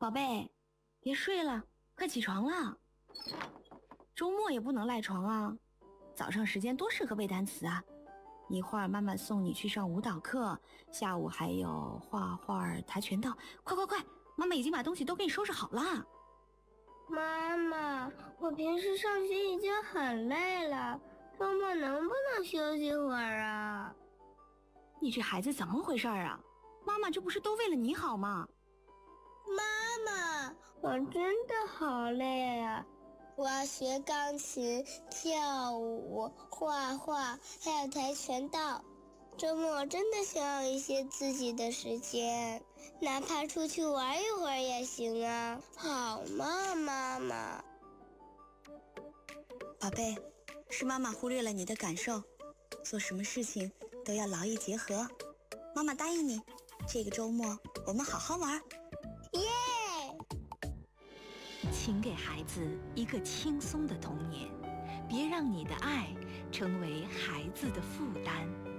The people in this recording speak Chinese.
宝贝，别睡了，快起床了。周末也不能赖床啊，早上时间多适合背单词啊。一会儿妈妈送你去上舞蹈课，下午还有画画、跆拳道。快快快，妈妈已经把东西都给你收拾好了。 妈妈，我平时上学已经很累了，周末能不能休息会儿啊？ 你这孩子怎么回事啊？妈妈这不是都为了你好吗？ 妈妈，我真的好累啊！我要学钢琴、跳舞、画画，还有跆拳道。周末真的想要一些自己的时间，哪怕出去玩一会儿也行啊。好吗，妈妈？ 宝贝，是妈妈忽略了你的感受，做什么事情都要劳逸结合。妈妈答应你，这个周末我们好好玩。 耶！ 请给孩子一个轻松的童年，别让你的爱成为孩子的负担。